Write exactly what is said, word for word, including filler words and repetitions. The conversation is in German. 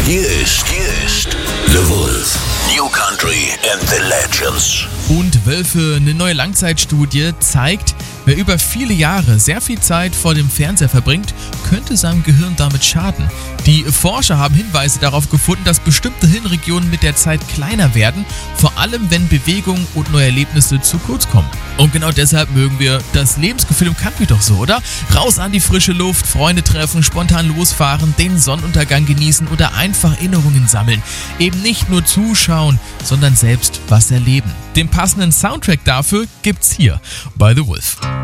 Hier ist, hier ist The Wolf. New Country and the Legends. Und Wölfe, eine neue Langzeitstudie zeigt, wer über viele Jahre sehr viel Zeit vor dem Fernseher verbringt, könnte seinem Gehirn damit schaden. Die Forscher haben Hinweise darauf gefunden, dass bestimmte Hirnregionen mit der Zeit kleiner werden, vor allem wenn Bewegung und neue Erlebnisse zu kurz kommen. Und genau deshalb mögen wir das Lebensgefühl im Country doch so, oder? Raus an die frische Luft, Freunde treffen, spontan losfahren, den Sonnenuntergang genießen oder einfach Erinnerungen sammeln. Eben nicht nur zuschauen, sondern selbst was erleben. Den passenden Soundtrack dafür gibt's hier bei The Wolf.